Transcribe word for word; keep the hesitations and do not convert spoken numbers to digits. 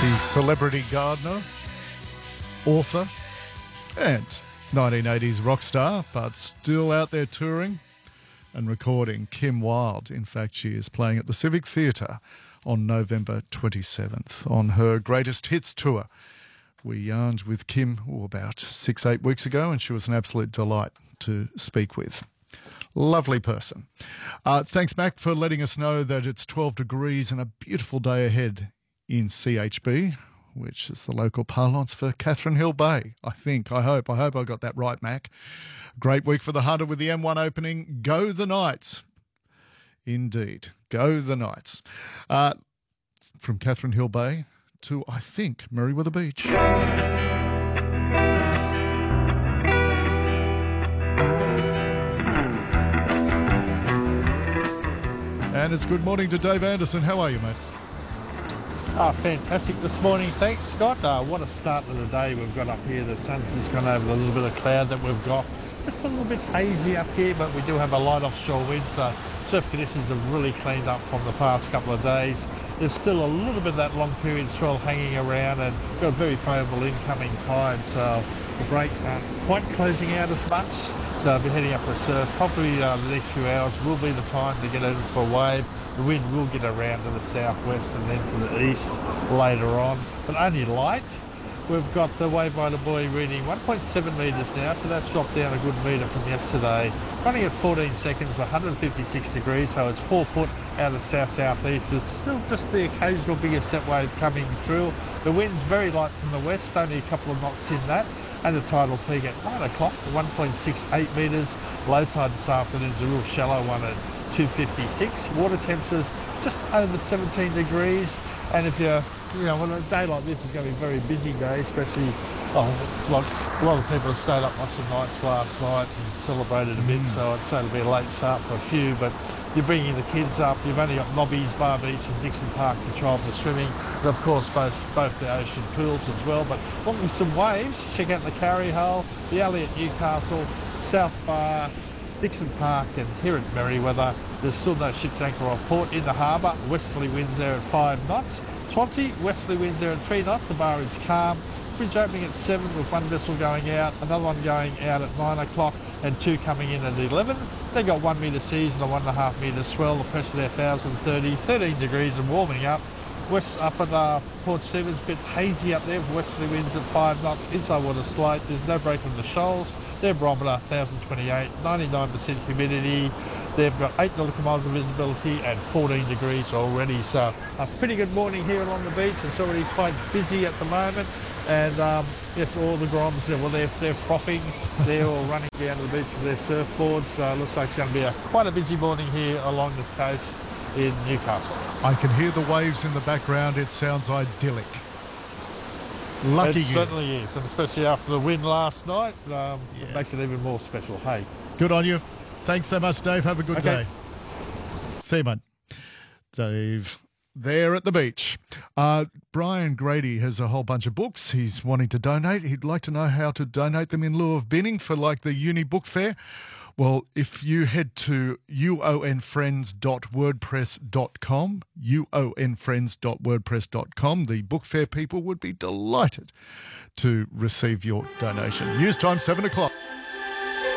The celebrity gardener, author, and nineteen eighties rock star, but still out there touring and recording, Kim Wilde. In fact, she is playing at the Civic Theatre on November twenty-seventh on her Greatest Hits tour. We yarned with Kim oh, about six, eight weeks ago, and she was an absolute delight to speak with. Lovely person. Uh, thanks, Mac, for letting us know that it's twelve degrees and a beautiful day ahead in C H B, which is the local parlance for Catherine Hill Bay. I think, I hope, I hope I got that right, Mac. Great week for the Hunter with the M one opening. Go the Knights. Indeed. Go the Knights. Uh, from Catherine Hill Bay to, I think, Merriweather Beach. And it's good morning to Dave Anderson. How are you, mate? Oh, fantastic this morning. Thanks, Scott. Uh, what a start to the day we've got up here. The sun's just gone over the little bit of cloud that we've got. Just a little bit hazy up here, but we do have a light offshore wind, so surf conditions have really cleaned up from the past couple of days. There's still a little bit of that long period swell hanging around, and we've got a very favourable incoming tide, so the breaks aren't quite closing out as much. So I'll be heading up for a surf. Probably uh, the next few hours will be the time to get in for a wave. The wind will get around to the southwest and then to the east later on, but only light. We've got the wave rider buoy reading one point seven metres now, so that's dropped down a good metre from yesterday. Running at fourteen seconds, one hundred fifty-six degrees, so it's four foot out of south-south-east. There's still just the occasional bigger set wave coming through. The wind's very light from the west, only a couple of knots in that. And the tide will peak at nine o'clock, one point six eight metres. Low tide this afternoon is a real shallow one at two fifty-six. Water temperatures just over seventeen degrees. And if you're, you know, on a day like this is going to be a very busy day, especially oh, like a lot of people have stayed up watching nights last night and celebrated a bit, mm. so I'd say it'll be a late start for a few, but you're bringing the kids up. You've only got Nobby's, Bar Beach and Dixon Park to try for swimming. And of course, both, both the ocean pools as well. But wanting some waves, check out the Carry Hull, the Elliott Newcastle, South Bar, Dixon Park, and here at Merriweather. There's still no ships anchor off port in the harbour. Westerly winds there at five knots. Swansea, westerly winds there at three knots. The bar is calm. Bridge opening at seven with one vessel going out, another one going out at nine o'clock and two coming in at eleven. They've got one metre seas and a one and a half metre swell. The pressure there one thousand thirty, thirteen degrees and warming up. West up at uh, Port Stephens, a bit hazy up there with westerly winds at five knots. Inside water slate, there's no break on the shoals. Their barometer one thousand twenty-eight, ninety-nine percent humidity. They've got eight nautical miles of visibility and fourteen degrees already. So a pretty good morning here along the beach. It's already quite busy at the moment. And um, yes, all the groms, well, they're, they're frothing. They're all running down to the beach with their surfboards. So it looks like it's going to be a, quite a busy morning here along the coast in Newcastle. I can hear the waves in the background. It sounds idyllic. Lucky it you. certainly is, and especially after the win last night, um, yeah. It makes it even more special. Hey, good on you. Thanks so much, Dave. Have a good okay. day. See you, mate. Dave there at the beach. Uh, Brian Grady has a whole bunch of books he's wanting to donate. He'd like to know how to donate them in lieu of binning for like the uni book fair. Well, if you head to uonfriends dot wordpress dot com, uonfriends dot wordpress dot com, the book fair people would be delighted to receive your donation. News time, seven o'clock.